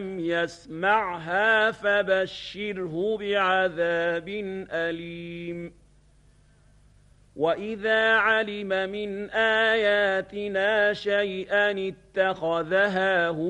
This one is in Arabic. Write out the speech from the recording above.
يسمعها فبشره بعذاب أليم وإذا علم من آياتنا شيئا اتخذها